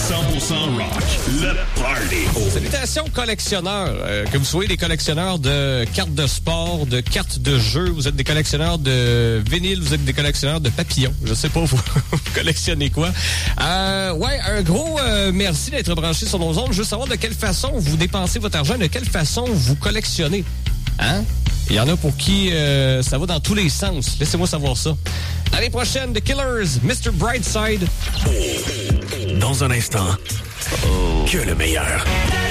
rock, le party. Salutations collectionneurs. Que vous soyez des collectionneurs de cartes de sport, de cartes de jeu, vous êtes des collectionneurs de vinyle, vous êtes des collectionneurs de papillons. Je sais pas, vous collectionnez quoi. Un gros merci d'être branché sur nos ondes. Je veux savoir de quelle façon vous dépensez votre argent, de quelle façon vous collectionnez. Hein? Il y en a pour qui ça va dans tous les sens. Laissez-moi savoir ça. L'année prochaine, The Killers, Mr. Brightside. Dans un instant, que le meilleur.